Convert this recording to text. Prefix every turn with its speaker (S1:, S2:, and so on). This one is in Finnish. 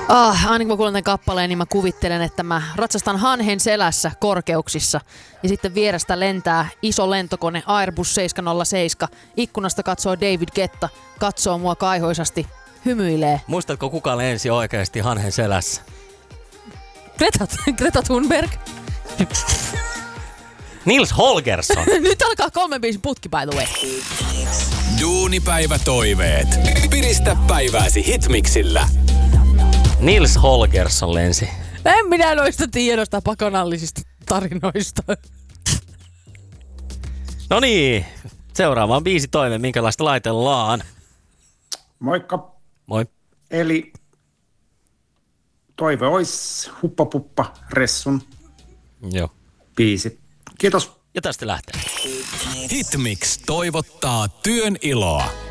S1: Aina kun mä kuulen tämän kappaleen, niin mä kuvittelen, että mä ratsastan hanhen selässä korkeuksissa ja sitten vierestä lentää iso lentokone Airbus 707. Ikkunasta katsoo David Guetta, katsoo mua kaihoisasti, hymyilee.
S2: Muistatko kuka lensi oikeasti hanhen selässä?
S1: Greta Thunberg.
S2: Nils Holgersson.
S1: Nyt alkaa 3 biisin putki, by the way.
S3: Duunipäivätoiveet. Piristä päivääsi Hitmixillä.
S2: Nils Holgersson lensi.
S1: En minä noista tiedosta pakonallisista tarinoista.
S2: No niin, seuraavaan biisitoimeen, minkälaista laitellaan?
S4: Moikka.
S2: Moi.
S4: Eli toive olisi Huppapuppa Ressun
S2: Joo.
S4: biisi. Kiitos.
S2: Ja tästä lähtee.
S3: Hitmix toivottaa työn iloa.